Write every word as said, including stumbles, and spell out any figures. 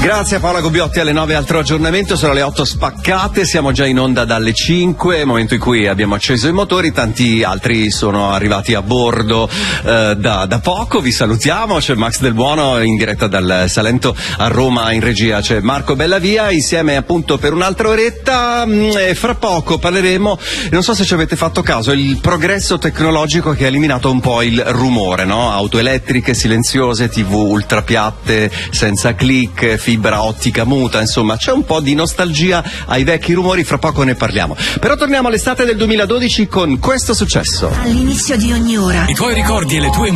Grazie a Paola Gubbiotti, alle nove altro aggiornamento, sono le otto spaccate, siamo già in onda dalle cinque, momento in cui abbiamo acceso i motori, tanti altri sono arrivati a bordo eh, da, da poco, vi salutiamo, c'è Max Del Buono in diretta dal Salento a Roma, in regia c'è Marco Bellavia, insieme appunto per un'altra oretta e fra poco parleremo, non so se ci avete fatto caso, il progresso tecnologico che ha eliminato un po' il rumore, no? Auto elettriche silenziose, tivù ultrapiatte senza click, fibra ottica muta, insomma c'è un po' di nostalgia ai vecchi rumori, fra poco ne parliamo. Però torniamo all'estate del duemiladodici con questo successo. All'inizio di ogni ora i tuoi ricordi e le tue